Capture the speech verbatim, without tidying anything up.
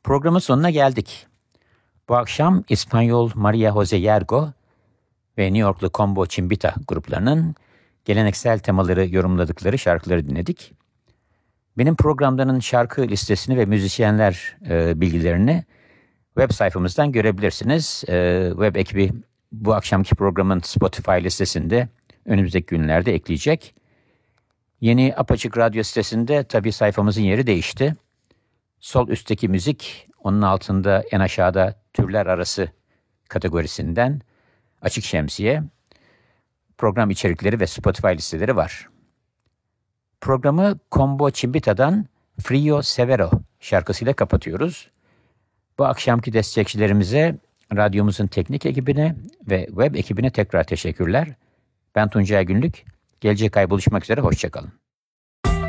Programın sonuna geldik. Bu akşam İspanyol Maria Jose Yergo ve New Yorklu Combo Chimbita gruplarının geleneksel temaları yorumladıkları şarkıları dinledik. Benim programlarının şarkı listesini ve müzisyenler e, bilgilerini web sayfamızdan görebilirsiniz. E, web ekibi bu akşamki programın Spotify listesinde önümüzdeki günlerde ekleyecek. Yeni Apaçık Radyo sitesinde tabii sayfamızın yeri değişti. Sol üstteki müzik, onun altında en aşağıda türler arası kategorisinden Açık Şemsiye, program içerikleri ve Spotify listeleri var. Programı Combo Chimbita'dan Frio Severo şarkısıyla kapatıyoruz. Bu akşamki destekçilerimize, radyomuzun teknik ekibine ve web ekibine tekrar teşekkürler. Ben Tuncay Günlük. Gelecek ay buluşmak üzere, hoşça kalın.